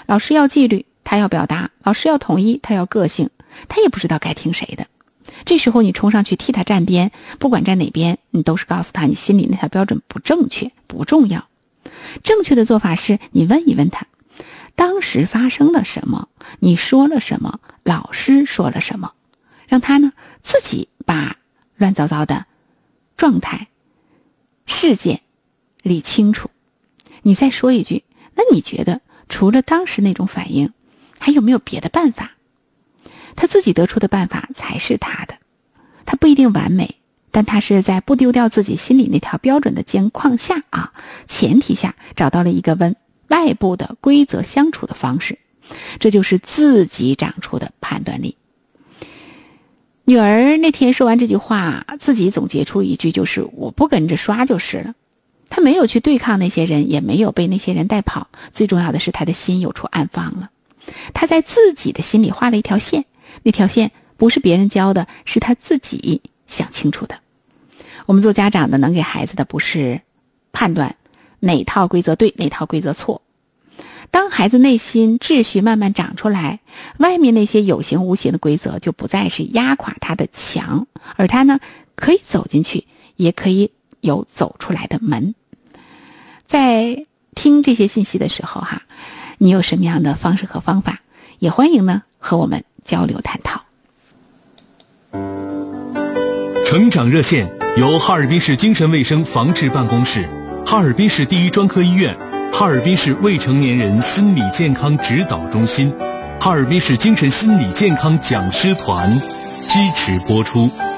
老师要纪律，他要表达；老师要统一，他要个性。他也不知道该听谁的。这时候你冲上去替他站边，不管站哪边，你都是告诉他你心里那条标准不正确，不重要。正确的做法是你问一问他，当时发生了什么，你说了什么，老师说了什么，让他呢自己把乱糟糟的状态事件理清楚。你再说一句，那你觉得除了当时那种反应，还有没有别的办法？他自己得出的办法才是他的，他不一定完美，但他是在不丢掉自己心里那条标准的情况下前提下找到了一个跟外部的规则相处的方式，这就是自己长出的判断力。女儿那天说完这句话，自己总结出一句，就是我不跟着刷就是了。她没有去对抗那些人，也没有被那些人带跑，最重要的是她的心有处安放了。她在自己的心里画了一条线，那条线不是别人教的，是她自己想清楚的。我们做家长的能给孩子的不是判断哪套规则对，哪套规则错。当孩子内心秩序慢慢长出来，外面那些有形无形的规则就不再是压垮他的墙，而他呢可以走进去，也可以有走出来的门。在听这些信息的时候你有什么样的方式和方法，也欢迎呢和我们交流探讨。 成长热线由哈尔滨市精神卫生防治办公室、哈尔滨市第一专科医院、哈尔滨市未成年人心理健康指导中心、哈尔滨市精神心理健康讲师团支持播出。